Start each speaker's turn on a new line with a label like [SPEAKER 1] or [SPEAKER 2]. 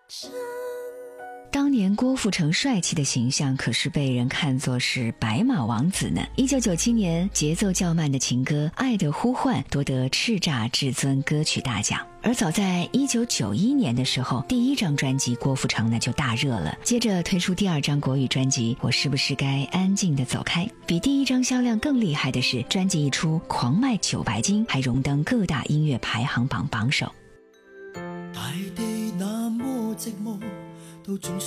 [SPEAKER 1] 当年郭富城帅气的形象可是被人看作是白马王子呢。1997年，节奏较慢的情歌《爱的呼唤》夺得叱咤至尊歌曲大奖。而早在1991年的时候，第一张专辑郭富城呢就大热了，接着推出第二张国语专辑《我是不是该安静地走开》。比第一张销量更厉害的是，专辑一出狂卖900斤，还荣登各大音乐排行榜榜首。
[SPEAKER 2] 大地那么寂寞，都总